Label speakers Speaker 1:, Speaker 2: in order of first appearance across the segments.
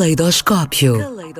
Speaker 1: Caleidoscópio.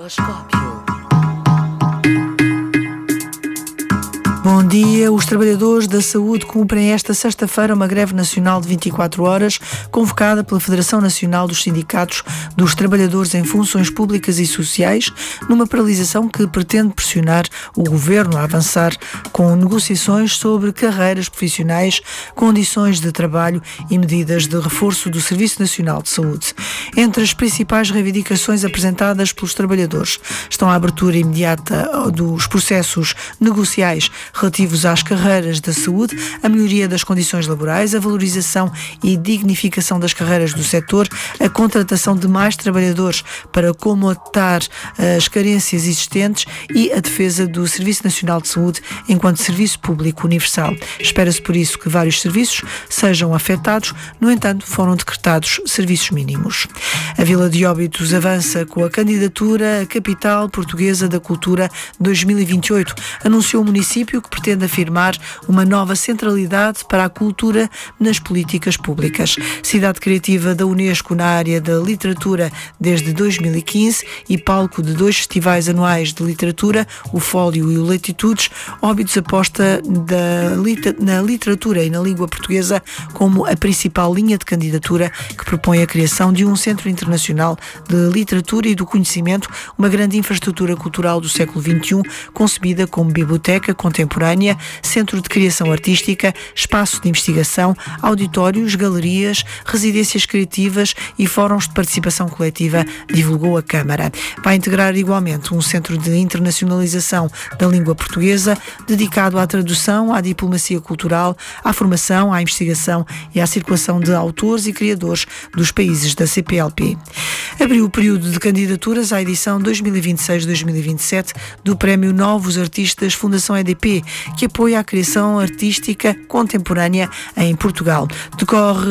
Speaker 2: Bom dia. Os trabalhadores da saúde cumprem esta sexta-feira uma greve nacional de 24 horas, convocada pela Federação Nacional dos Sindicatos dos Trabalhadores em Funções Públicas e Sociais, numa paralisação que pretende pressionar o Governo a avançar com negociações sobre carreiras profissionais, condições de trabalho e medidas de reforço do Serviço Nacional de Saúde. Entre as principais reivindicações apresentadas pelos trabalhadores estão a abertura imediata dos processos negociais relativos às carreiras da saúde, a melhoria das condições laborais, a valorização e dignificação das carreiras do setor, a contratação de mais trabalhadores para comatar as carências existentes e a defesa do Serviço Nacional de Saúde enquanto serviço público universal. Espera-se por isso que vários serviços sejam afetados, no entanto foram decretados serviços mínimos. A Vila de Óbidos avança com a candidatura à Capital Portuguesa da Cultura 2028. Anunciou o município que pretende afirmar uma nova centralidade para a cultura nas políticas públicas. Cidade criativa da Unesco na área da literatura desde 2015 e palco de 2 festivais anuais de literatura, o Fólio e o Latitudes, Óbidos aposta na literatura e na língua portuguesa como a principal linha de candidatura que propõe a criação de um Centro Internacional de Literatura e do Conhecimento, uma grande infraestrutura cultural do século XXI, concebida como biblioteca contemporânea, centro de criação artística, espaço de investigação, auditórios, galerias, residências criativas e fóruns de participação coletiva, divulgou a Câmara. Vai integrar igualmente um centro de internacionalização da língua portuguesa, dedicado à tradução, à diplomacia cultural, à formação, à investigação e à circulação de autores e criadores dos países da CPLP. Abriu o período de candidaturas à edição 2026-2027 do Prémio Novos Artistas Fundação EDP, que apoia a criação artística contemporânea em Portugal. Decorre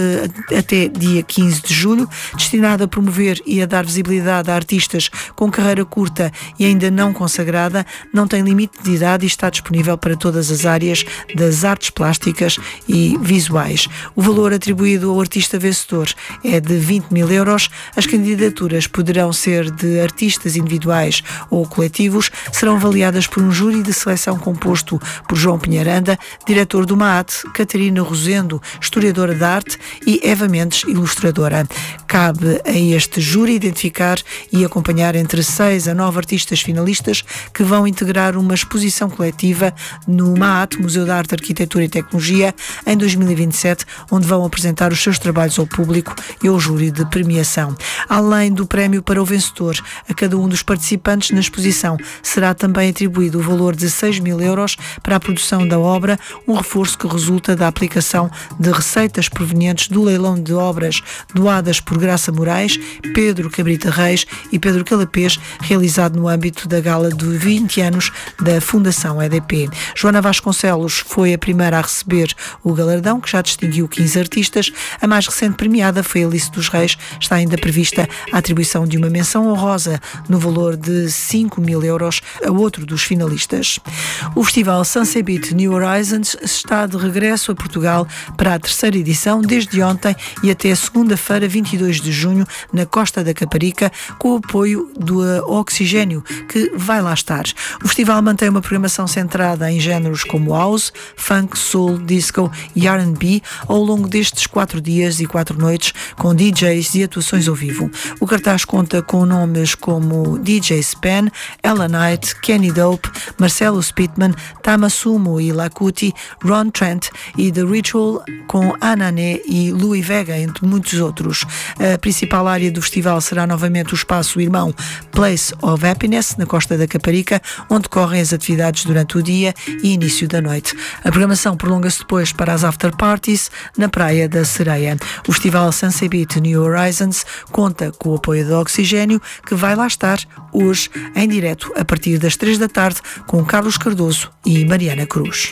Speaker 2: até dia 15 de julho, destinado a promover e a dar visibilidade a artistas com carreira curta e ainda não consagrada, não tem limite de idade e está disponível para todas as áreas das artes plásticas e visuais. O valor atribuído ao artista vencedor é de 20 mil euros. As candidaturas poderão ser de artistas individuais ou coletivos, serão avaliadas por um júri de seleção composto por João Pinheiranda, diretor do MAAT, Catarina Rosendo, historiadora de arte, e Eva Mendes, ilustradora. Cabe a este júri identificar e acompanhar entre 6 a 9 artistas finalistas que vão integrar uma exposição coletiva no MAAT, Museu de Arte, Arquitetura e Tecnologia, em 2027, onde vão apresentar os seus trabalhos ao público e ao júri de premiação. Além do prémio para o vencedor, a cada um dos participantes na exposição será também atribuído o valor de 6 mil euros para a produção da obra, um reforço que resulta da aplicação de receitas provenientes do leilão de obras doadas por Graça Moraes, Pedro Cabrita Reis e Pedro Calapês, realizado no âmbito da gala de 20 anos da Fundação EDP. Joana Vasconcelos foi a primeira a receber o galardão, que já distinguiu 15 artistas. A mais recente premiada foi Alice dos Reis. Está ainda prevista a atribuição de uma menção honrosa no valor de 5 mil euros a outro dos finalistas. O festival Sunsebit New Horizons está de regresso a Portugal para a 3ª edição desde ontem e até segunda-feira, 22 de junho, na Costa da Caparica, com o apoio do Oxigênio, que vai lá estar. O festival mantém uma programação centrada em géneros como house, funk, soul, disco e R&B ao longo destes 4 dias e 4 noites, com DJs e atuações ao vivo. O cartaz conta com nomes como DJ Span, Ella Knight, Kenny Dope, Marcelo Spitman, Tama Sumo e Lakuti, Ron Trent e The Ritual, com Anané e Louis Vega, entre muitos outros. A principal área do festival será novamente o espaço irmão Place of Happiness, na Costa da Caparica, onde decorrem as atividades durante o dia e início da noite. A programação prolonga-se depois para as after parties na Praia da Sereia. O festival Sunsebit New Horizons conta com o apoio do Oxigênio, que vai lá estar hoje em direto a partir das 3 da tarde com Carlos Cardoso e Mariana Cruz.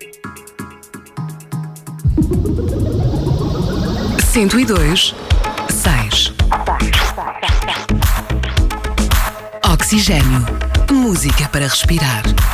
Speaker 1: 102.6 Oxigênio. Música para respirar.